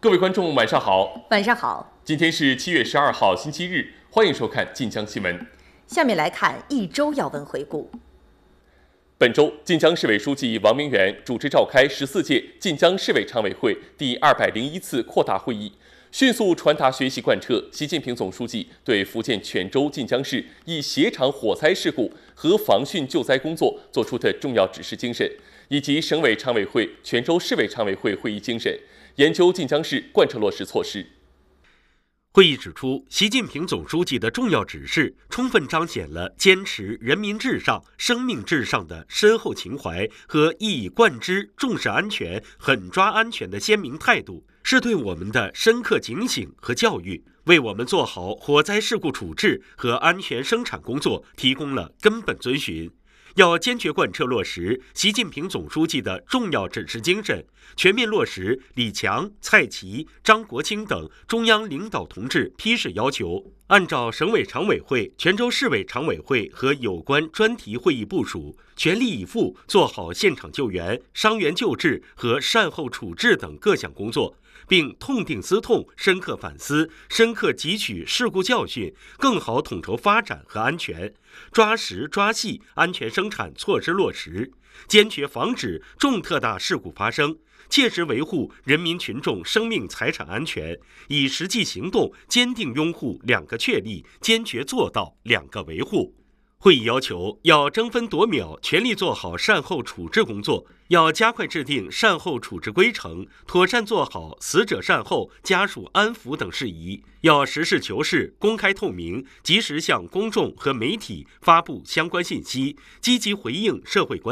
各位观众，晚上好。 晚上好。 今天是7月12号，星期日，欢迎收看晋江新闻。 下面来看一周要闻回顾。 本周，晋江市委书记王明远主持召开14届晋江市委常委会第201次扩大会议，迅速传达学习贯彻习近平总书记对福建泉州晋江市一鞋厂火灾事故和防汛救灾工作作出的重要指示精神，以及省委常委会、泉州市委常委会会议精神，研究晋江市贯彻落实措施。 会议指出，习近平总书记的重要指示充分彰显了坚持人民至上、生命至上的深厚情怀和一以贯之重视安全、狠抓安全的鲜明态度，是对我们的深刻警醒和教育，为我们做好火灾事故处置和安全生产工作提供了根本遵循。要坚决贯彻落实习近平总书记的重要指示精神，全面落实李强、蔡奇、张国清等中央领导同志批示要求，按照省委常委会、泉州市委常委会和有关专题会议部署，全力以赴做好现场救援、伤员救治和善后处置等各项工作，并痛定思痛、深刻反思、深刻汲取事故教训，更好统筹发展和安全，抓实抓细安全生产措施落实，坚决防止重特大事故发生，切实维护人民群众生命财产安全，以实际行动坚定拥护2个确立，坚决做到2个维护。会议要求，要争分夺秒全力做好善后处置工作，要加快制定善后处置规程，妥善做好死者善后、家属安抚等事宜，要实事求是、公开透明，及时向公众和媒体发布相关信息，积极回应社会关